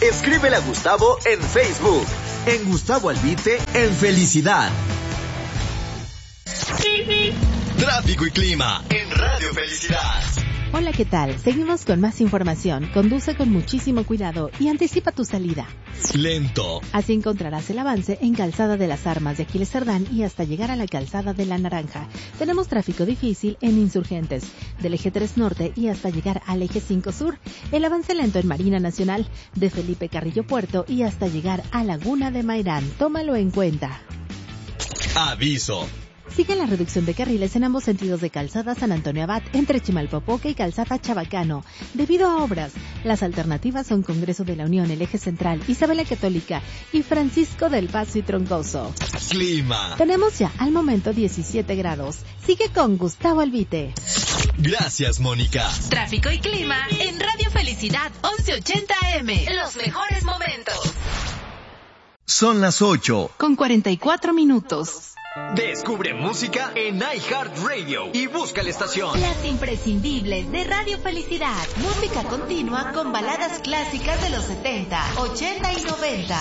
Escríbele a Gustavo en Facebook. En Gustavo Albite, en Felicidad. Tráfico y clima en Radio Felicidad. Hola, ¿qué tal? Seguimos con más información. Conduce con muchísimo cuidado y anticipa tu salida. Lento. Así encontrarás el avance en Calzada de las Armas de Aquiles Cerdán y hasta llegar a la Calzada de la Naranja. Tenemos tráfico difícil en Insurgentes, del eje 3 Norte y hasta llegar al eje 5 Sur. El avance lento en Marina Nacional, de Felipe Carrillo Puerto y hasta llegar a Laguna de Mairán. Tómalo en cuenta. Aviso. Sigue la reducción de carriles en ambos sentidos de Calzada San Antonio Abad, entre Chimalpopoca y Calzada Chabacano. Debido a obras, las alternativas son Congreso de la Unión, el Eje Central, Isabel la Católica y Francisco del Paso y Troncoso. Clima. Tenemos ya al momento 17 grados. Sigue con Gustavo Albite. Gracias, Mónica. Tráfico y clima en Radio Felicidad 1180 AM. Los mejores momentos. Son las 8. Con 44 minutos. Descubre música en iHeartRadio y busca la estación. Las imprescindibles de Radio Felicidad. Música continua con baladas clásicas de los 70, 80 y 90.